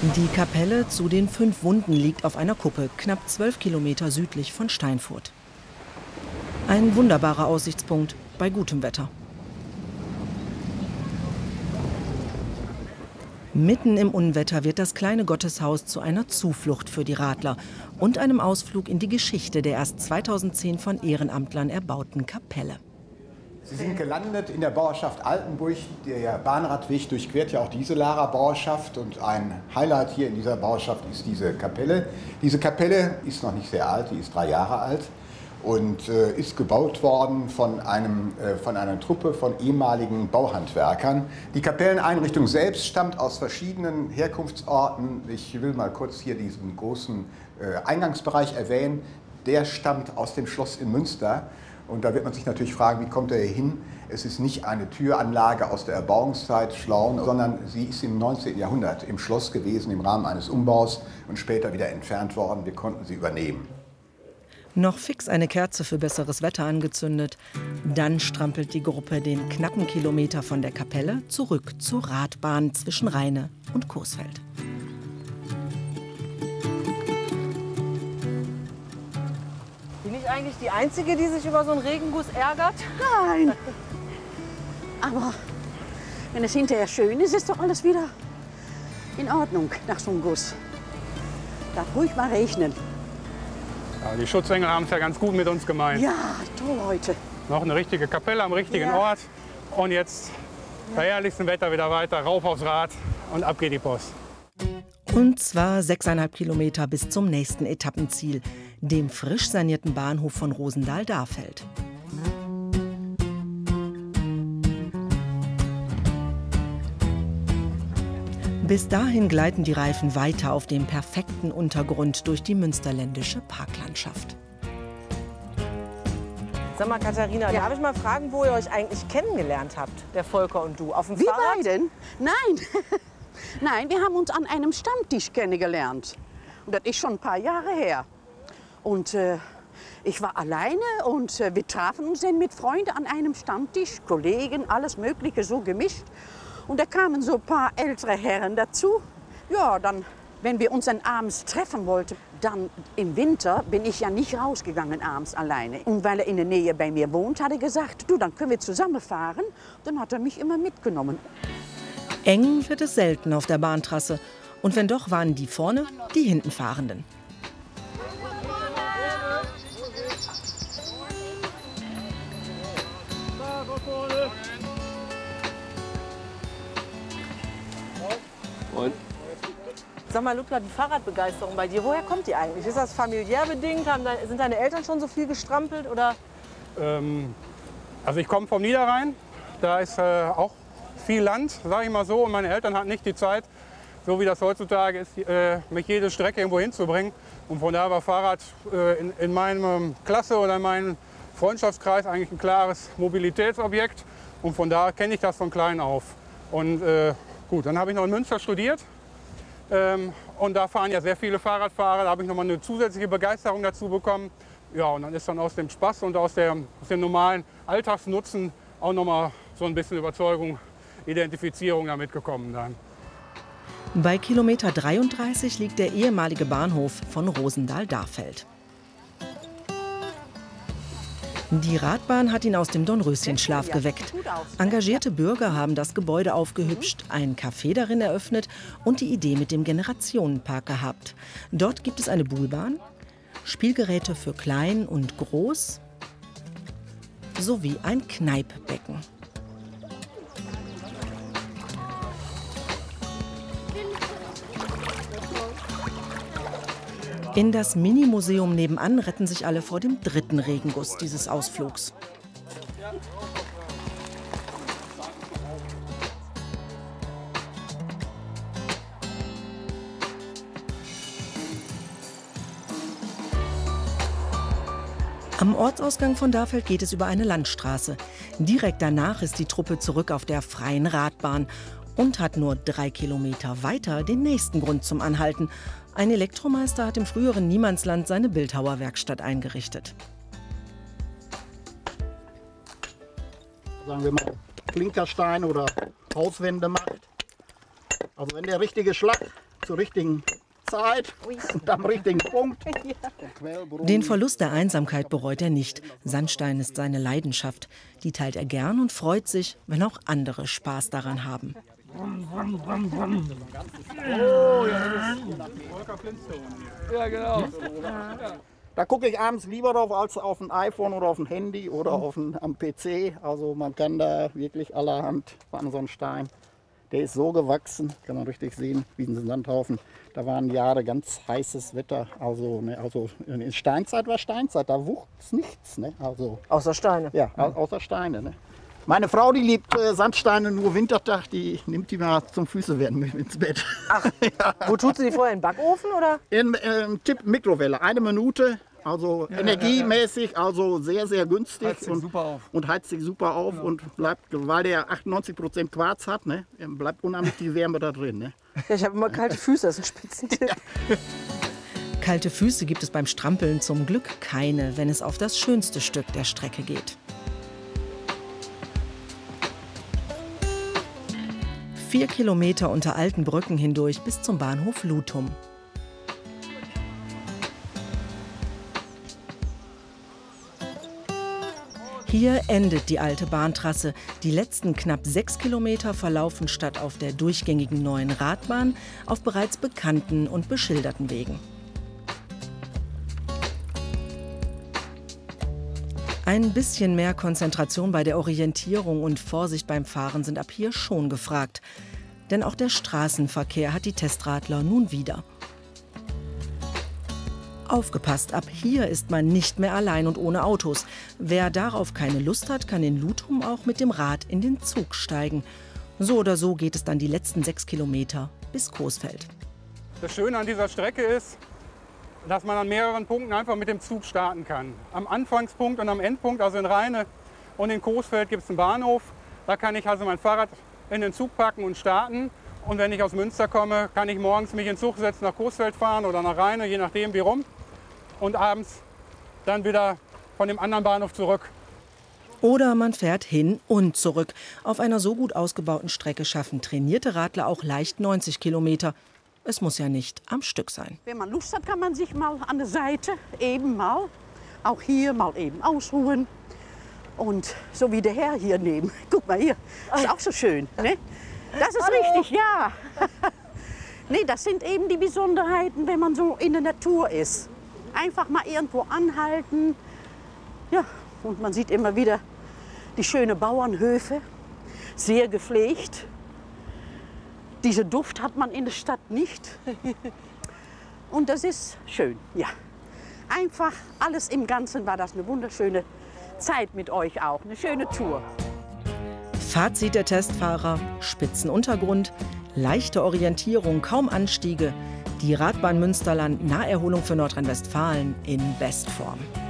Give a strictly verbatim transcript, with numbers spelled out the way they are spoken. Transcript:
Die Kapelle zu den fünf Wunden liegt auf einer Kuppe, knapp zwölf Kilometer südlich von Steinfurt. Ein wunderbarer Aussichtspunkt bei gutem Wetter. Mitten im Unwetter wird das kleine Gotteshaus zu einer Zuflucht für die Radler und einem Ausflug in die Geschichte der erst zweitausendzehn von Ehrenamtlern erbauten Kapelle. Sie sind gelandet in der Bauerschaft Altenburg. Der Bahnradweg durchquert ja auch diese Lahrer Bauerschaft. Und ein Highlight hier in dieser Bauerschaft ist diese Kapelle. Diese Kapelle ist noch nicht sehr alt, die ist drei Jahre alt und äh, ist gebaut worden von, einem, äh, von einer Truppe von ehemaligen Bauhandwerkern. Die Kapelleneinrichtung selbst stammt aus verschiedenen Herkunftsorten. Ich will mal kurz hier diesen großen äh, Eingangsbereich erwähnen. Der stammt aus dem Schloss in Münster. Und da wird man sich natürlich fragen, wie kommt er hier hin? Es ist nicht eine Türanlage aus der Erbauungszeit Schlaun, sondern sie ist im neunzehnten Jahrhundert im Schloss gewesen, im Rahmen eines Umbaus und später wieder entfernt worden. Wir konnten sie übernehmen. Noch fix eine Kerze für besseres Wetter angezündet. Dann strampelt die Gruppe den knappen Kilometer von der Kapelle zurück zur Radbahn zwischen Rheine und Coesfeld. Bin ich eigentlich die Einzige, die sich über so einen Regenguss ärgert? Nein. Aber wenn es hinterher schön ist, ist doch alles wieder in Ordnung nach so einem Guss. Darf ruhig mal regnen. Ja, die Schutzengel haben es ja ganz gut mit uns gemeint. Ja, toll heute. Noch eine richtige Kapelle am richtigen Ja. Ort. Und jetzt bei herrlichstem Wetter wieder weiter, rauf aufs Rad und ab geht die Post. Und zwar sechseinhalb Kilometer bis zum nächsten Etappenziel, dem frisch sanierten Bahnhof von Rosendahl-Darfeld. Bis dahin gleiten die Reifen weiter auf dem perfekten Untergrund durch die münsterländische Parklandschaft. Sag mal, Katharina, Ja. darf ich mal fragen, wo ihr euch eigentlich kennengelernt habt, der Volker und du? Auf dem Wir Fahrrad? beiden? Nein. Nein, wir haben uns an einem Stammtisch kennengelernt. Und das ist schon ein paar Jahre her. Und äh, ich war alleine und äh, wir trafen uns dann mit Freunden an einem Stammtisch, Kollegen, alles Mögliche so gemischt. Und da kamen so ein paar ältere Herren dazu. Ja, dann, wenn wir uns dann abends treffen wollten, dann im Winter bin ich ja nicht rausgegangen abends alleine. Und weil er in der Nähe bei mir wohnt, hat er gesagt, du, dann können wir zusammen fahren. Dann hat er mich immer mitgenommen. Eng wird es selten auf der Bahntrasse. Und wenn doch, waren die vorne die hinten Fahrenden. Und? Sag mal, Ludger, die Fahrradbegeisterung bei dir, woher kommt die eigentlich? Ist das familiär bedingt? Haben de- sind deine Eltern schon so viel gestrampelt? Oder? Ähm, also ich komme vom Niederrhein. Da ist äh, auch viel Land, sage ich mal so. Und meine Eltern hatten nicht die Zeit, so wie das heutzutage ist, äh, mich jede Strecke irgendwo hinzubringen. Und von daher war Fahrrad äh, in, in meinem Klasse oder in meinem Freundschaftskreis eigentlich ein klares Mobilitätsobjekt. Und von daher kenne ich das von klein auf. Und äh, gut, dann habe ich noch in Münster studiert. Ähm, und da fahren ja sehr viele Fahrradfahrer. Da habe ich noch mal eine zusätzliche Begeisterung dazu bekommen. Ja, und dann ist dann aus dem Spaß und aus, der, aus dem normalen Alltagsnutzen auch noch mal so ein bisschen Überzeugung, Identifizierung damit gekommen dann. Bei Kilometer dreiunddreißig liegt der ehemalige Bahnhof von Rosendahl-Darfeld. Die Radbahn hat ihn aus dem Dornröschenschlaf geweckt. Engagierte Bürger haben das Gebäude aufgehübscht, ein Café darin eröffnet und die Idee mit dem Generationenpark gehabt. Dort gibt es eine Buhlbahn, Spielgeräte für Klein und Groß sowie ein Kneippbecken. In das Mini-Museum nebenan retten sich alle vor dem dritten Regenguss dieses Ausflugs. Am Ortsausgang von Darfeld geht es über eine Landstraße. Direkt danach ist die Truppe zurück auf der freien Radbahn und hat nur drei Kilometer weiter den nächsten Grund zum Anhalten. Ein Elektromeister hat im früheren Niemandsland seine Bildhauerwerkstatt eingerichtet. Sagen wir mal, Klinkerstein oder Hauswände macht. Also wenn der richtige Schlag zur richtigen Zeit und am richtigen Punkt. Den Verlust der Einsamkeit bereut er nicht. Sandstein ist seine Leidenschaft. Die teilt er gern und freut sich, wenn auch andere Spaß daran haben. Ja, genau. Da gucke ich abends lieber drauf als auf ein iPhone oder auf ein Handy oder auf ein, am P C. Also man kann da wirklich allerhand an so einen Stein. Der ist so gewachsen, kann man richtig sehen, wie ein Sandhaufen. Da waren Jahre ganz heißes Wetter. Also, ne, also in Steinzeit war Steinzeit, da wuchs nichts. Ne? Also, Außer Steine. ja, au außer Steine. Ne? Meine Frau, die liebt äh, Sandsteine nur Wintertag, die nimmt die mal zum Füßewerden ins Bett. Ach, ja. Wo tut sie die vorher? In den Backofen oder? In äh, Tipp Mikrowelle, eine Minute. Also ja, energiemäßig, also sehr, sehr günstig. Heizt sich und, super auf. und heizt sich super auf ja. und bleibt, weil der achtundneunzig Prozent Quarz hat, ne, bleibt unheimlich die Wärme da drin. Ne. Ja, ich habe immer kalte Füße, das ist ein Spitzentipp. Ja. Kalte Füße gibt es beim Strampeln zum Glück keine, wenn es auf das schönste Stück der Strecke geht. Vier Kilometer unter alten Brücken hindurch bis zum Bahnhof Lutum. Hier endet die alte Bahntrasse. Die letzten knapp sechs Kilometer verlaufen statt auf der durchgängigen neuen Radbahn auf bereits bekannten und beschilderten Wegen. Ein bisschen mehr Konzentration bei der Orientierung und Vorsicht beim Fahren sind ab hier schon gefragt. Denn auch der Straßenverkehr hat die Testradler nun wieder. Aufgepasst, ab hier ist man nicht mehr allein und ohne Autos. Wer darauf keine Lust hat, kann in Lutum auch mit dem Rad in den Zug steigen. So oder so geht es dann die letzten sechs Kilometer bis Coesfeld. Das Schöne an dieser Strecke ist, dass man an mehreren Punkten einfach mit dem Zug starten kann. Am Anfangspunkt und am Endpunkt, also in Rheine und in Coesfeld, gibt es einen Bahnhof. Da kann ich also mein Fahrrad in den Zug packen und starten. Und wenn ich aus Münster komme, kann ich morgens mich in den Zug setzen, nach Coesfeld fahren oder nach Rheine, je nachdem wie rum. Und abends dann wieder von dem anderen Bahnhof zurück. Oder man fährt hin und zurück. Auf einer so gut ausgebauten Strecke schaffen trainierte Radler auch leicht neunzig Kilometer. Es muss ja nicht am Stück sein. Wenn man Lust hat, kann man sich mal an der Seite eben mal, auch hier mal eben ausruhen. Und so wie der Herr hier neben. Guck mal hier, ist auch so schön. Ne? Das ist Hallo. Richtig, ja. Nee, das sind eben die Besonderheiten, wenn man so in der Natur ist. Einfach mal irgendwo anhalten. Ja, und man sieht immer wieder die schönen Bauernhöfe, sehr gepflegt. Diesen Duft hat man in der Stadt nicht. Und das ist schön, ja. Einfach alles im Ganzen war das eine wunderschöne Zeit mit euch auch, eine schöne Tour. Fazit der Testfahrer: Spitzenuntergrund, leichte Orientierung, kaum Anstiege. Die Radbahn Münsterland, Naherholung für Nordrhein-Westfalen in Bestform.